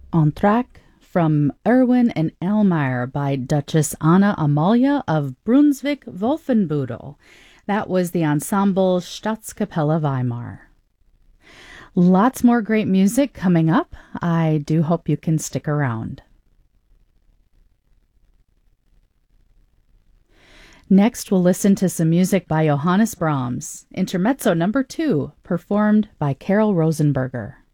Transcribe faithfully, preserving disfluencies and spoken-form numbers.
Entraque from Erwin and Elmire by Duchess Anna Amalia of Brunswick-Wolfenbüttel. That was the ensemble Staatskapelle Weimar. Lots more great music coming up. I do hope you can stick around. Next, we'll listen to some music by Johannes Brahms, Intermezzo number two, performed by Carol Rosenberger.